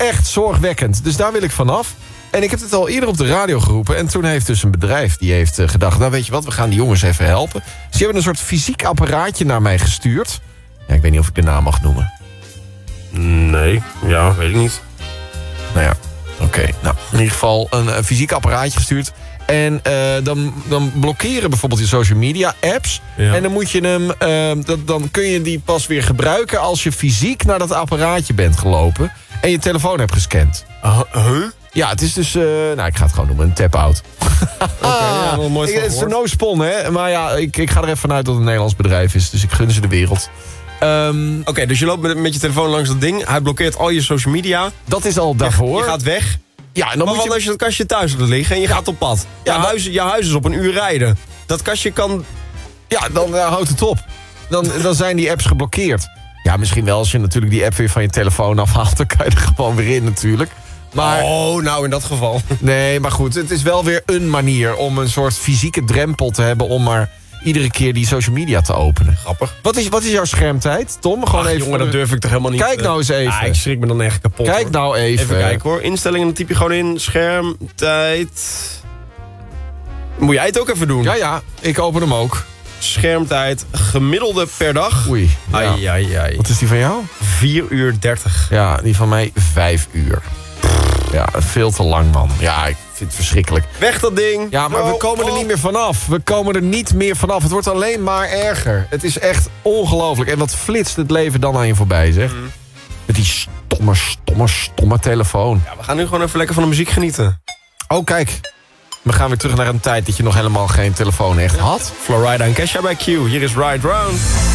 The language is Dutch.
echt zorgwekkend. Dus daar wil ik vanaf. En ik heb het al eerder op de radio geroepen. En toen heeft dus een bedrijf die heeft gedacht... nou weet je wat, we gaan die jongens even helpen. Dus die hebben een soort fysiek apparaatje naar mij gestuurd. Ja, ik weet niet of ik de naam mag noemen. Nee, ja, weet ik niet. Nou ja, oké. Nou, in ieder geval een fysiek apparaatje gestuurd. En dan blokkeren bijvoorbeeld je social media apps. Ja. En dan moet je hem... dan kun je die pas weer gebruiken... als je fysiek naar dat apparaatje bent gelopen... en je telefoon hebt gescand. Ja, het is dus... nou, ik ga het gewoon noemen. Een tap-out. Ja, wel mooi van Het is gehoord. no spon, hè. Maar ja, ik ga er even vanuit dat het een Nederlands bedrijf is. Dus ik gun ze de wereld. Oké, dus je loopt met je telefoon langs dat ding. Hij blokkeert al je social media. Dat is al daarvoor. Je gaat weg. Ja, en dan Maar moet wat als je dat kastje thuis laat liggen en je gaat op pad? Je huis is op een uur rijden. Dat kastje kan... Ja, dan houdt het op. Dan zijn die apps geblokkeerd. Ja, misschien wel als je natuurlijk die app weer van je telefoon afhaalt... dan kan je er gewoon weer in natuurlijk. Maar, Oh, nou in dat geval. nee, maar goed, het is wel weer een manier... om een soort fysieke drempel te hebben... om maar iedere keer die social media te openen. Grappig. Wat is jouw schermtijd, Tom? Gewoon Ach, even jongen, dat durf ik toch helemaal niet. Kijk nou eens even. Ja, ik schrik me dan echt kapot. Kijk hoor. nou even. Even kijken hoor. Instellingen, dan typ je gewoon in. Schermtijd. Moet jij het ook even doen? Ja, ik open hem ook. Schermtijd gemiddelde per dag. Oei. Ja. Ai. Wat is die van jou? 4:30. Ja, die van mij 5 uur. Ja, veel te lang, man. Ja, ik vind het verschrikkelijk. Weg dat ding. Ja, maar we komen er niet meer vanaf. We komen er niet meer vanaf. Het wordt alleen maar erger. Het is echt ongelooflijk. En wat flitst het leven dan aan je voorbij, zeg. Met die stomme telefoon. Ja, we gaan nu gewoon even lekker van de muziek genieten. Oh, kijk. We gaan weer terug naar een tijd dat je nog helemaal geen telefoon echt had. Florida en Kesha bij Q. Hier is Ride Round.